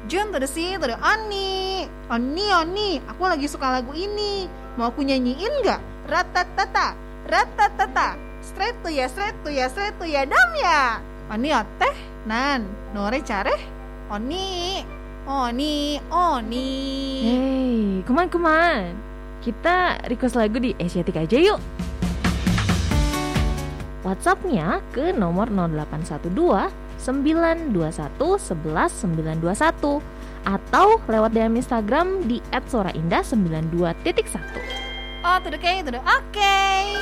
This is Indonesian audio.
Jun tuh si tuh Oni, aku lagi suka lagu ini. Mau aku nyanyiin nggak? Ratatata, straight tuh ya, dam ya. Oni teh, nan, nore careh, Oni. Hey, kuman. Kita request lagu di Asiatic aja yuk. WhatsApp-nya ke nomor 0812 921 11 921 atau lewat DM Instagram di @soraindah92.1. Oh, tuh oke.